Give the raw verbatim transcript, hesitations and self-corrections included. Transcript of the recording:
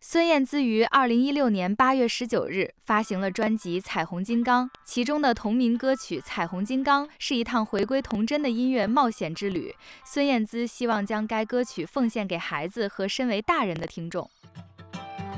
孙燕姿于二零一六年八月十九日发行了专辑《彩虹金刚》，其中的同名歌曲《彩虹金刚》是一趟回归童真的音乐冒险之旅。孙燕姿希望将该歌曲奉献给孩子和身为大人的听众。